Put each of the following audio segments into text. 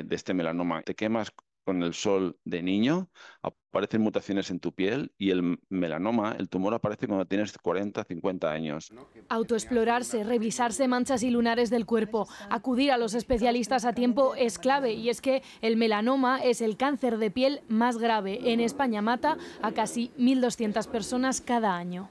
de este melanoma. Te quemas con el sol de niño, aparecen mutaciones en tu piel y el melanoma, el tumor, aparece cuando tienes 40, 50 años. Autoexplorarse, revisarse manchas y lunares del cuerpo, acudir a los especialistas a tiempo es clave, y es que el melanoma es el cáncer de piel más grave. En España mata a casi 1.200 personas cada año.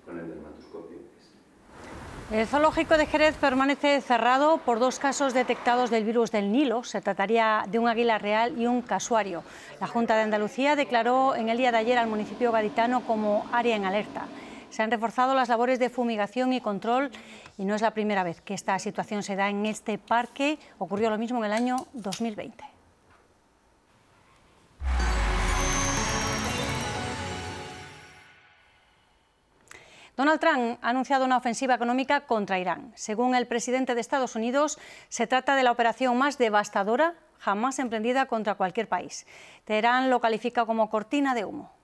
El zoológico de Jerez permanece cerrado por 2 casos detectados del virus del Nilo. Se trataría de un águila real y un casuario. La Junta de Andalucía declaró en el día de ayer al municipio gaditano como área en alerta. Se han reforzado las labores de fumigación y control y no es la primera vez que esta situación se da en este parque. Ocurrió lo mismo en el año 2020. Donald Trump ha anunciado una ofensiva económica contra Irán. Según el presidente de Estados Unidos, se trata de la operación más devastadora jamás emprendida contra cualquier país. Teherán lo califica como cortina de humo.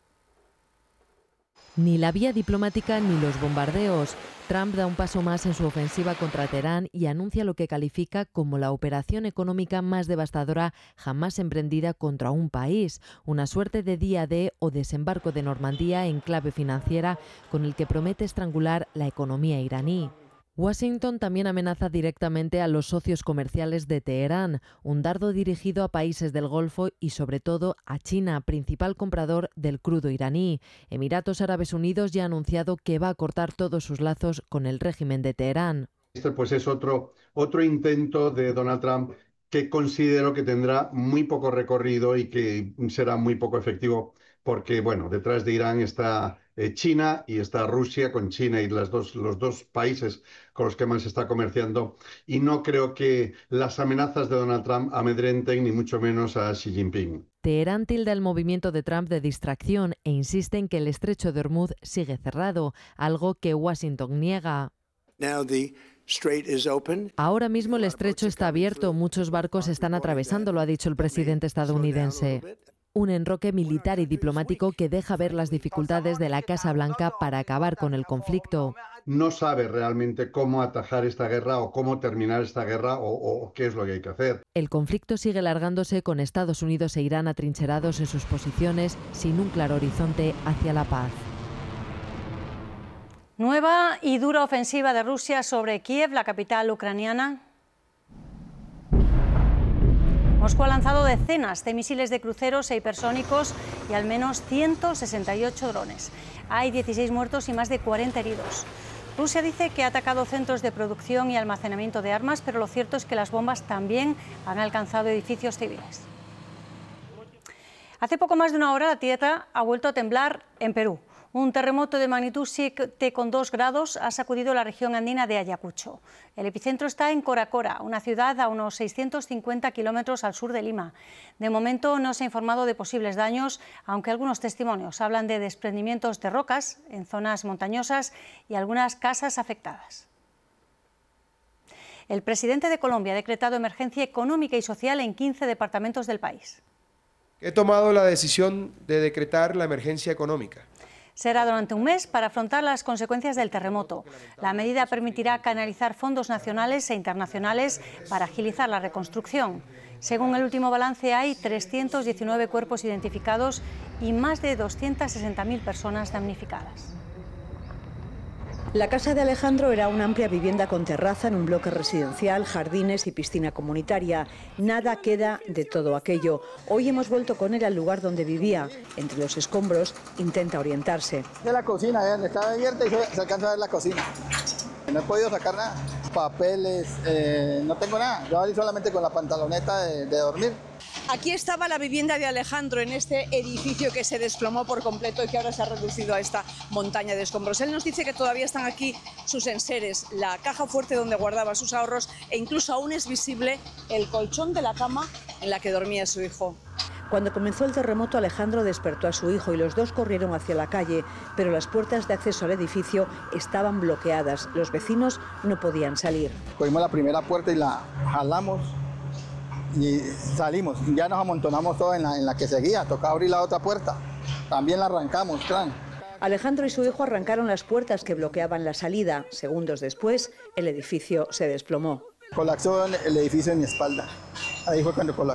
Ni la vía diplomática ni los bombardeos. Trump da un paso más en su ofensiva contra Teherán y anuncia lo que califica como la operación económica más devastadora jamás emprendida contra un país, una suerte de día D o desembarco de Normandía en clave financiera con el que promete estrangular la economía iraní. Washington también amenaza directamente a los socios comerciales de Teherán, un dardo dirigido a países del Golfo y sobre todo a China, principal comprador del crudo iraní. Emiratos Árabes Unidos ya ha anunciado que va a cortar todos sus lazos con el régimen de Teherán. Este pues es otro intento de Donald Trump que considero que tendrá muy poco recorrido y que será muy poco efectivo porque, bueno, detrás de Irán está China y está Rusia, con China y los dos países con los que más se está comerciando, y no creo que las amenazas de Donald Trump amedrenten ni mucho menos a Xi Jinping. Teherán tilda el movimiento de Trump de distracción e insiste en que el estrecho de Hormuz sigue cerrado, algo que Washington niega. Ahora mismo el estrecho está abierto, muchos barcos están atravesándolo, ha dicho el presidente estadounidense. Un enroque militar y diplomático que deja ver las dificultades de la Casa Blanca para acabar con el conflicto. No sabe realmente cómo atajar esta guerra o cómo terminar esta guerra o qué es lo que hay que hacer. El conflicto sigue alargándose con Estados Unidos e Irán atrincherados en sus posiciones sin un claro horizonte hacia la paz. Nueva y dura ofensiva de Rusia sobre Kiev, la capital ucraniana. Moscú ha lanzado decenas de misiles de cruceros e hipersónicos y al menos 168 drones. Hay 16 muertos y más de 40 heridos. Rusia dice que ha atacado centros de producción y almacenamiento de armas, pero lo cierto es que las bombas también han alcanzado edificios civiles. Hace poco más de una hora la tierra ha vuelto a temblar en Perú. Un terremoto de magnitud 7,2 grados ha sacudido la región andina de Ayacucho. El epicentro está en Coracora, una ciudad a unos 650 kilómetros al sur de Lima. De momento no se ha informado de posibles daños, aunque algunos testimonios hablan de desprendimientos de rocas en zonas montañosas y algunas casas afectadas. El presidente de Colombia ha decretado emergencia económica y social en 15 departamentos del país. He tomado la decisión de decretar la emergencia económica. Será durante un mes para afrontar las consecuencias del terremoto. La medida permitirá canalizar fondos nacionales e internacionales para agilizar la reconstrucción. Según el último balance, hay 319 cuerpos identificados y más de 260.000 personas damnificadas. La casa de Alejandro era una amplia vivienda con terraza en un bloque residencial, jardines y piscina comunitaria. Nada queda de todo aquello. Hoy hemos vuelto con él al lugar donde vivía. Entre los escombros intenta orientarse. De la cocina, está abierta y se alcanza a ver la cocina. No he podido sacar nada, papeles, no tengo nada. Yo salí solamente con la pantaloneta de dormir. Aquí estaba la vivienda de Alejandro, en este edificio que se desplomó por completo y que ahora se ha reducido a esta montaña de escombros. Él nos dice que todavía están aquí sus enseres, la caja fuerte donde guardaba sus ahorros e incluso aún es visible el colchón de la cama en la que dormía su hijo. Cuando comenzó el terremoto, Alejandro despertó a su hijo y los dos corrieron hacia la calle, pero las puertas de acceso al edificio estaban bloqueadas. Los vecinos no podían salir. Cogimos la primera puerta y la jalamos y salimos. Ya nos amontonamos todos en la que seguía. Tocaba abrir la otra puerta. También la arrancamos, claro. Alejandro y su hijo arrancaron las puertas que bloqueaban la salida. Segundos después, el edificio se desplomó. Colapsó el edificio en mi espalda. Ahí fue cuando colapsó.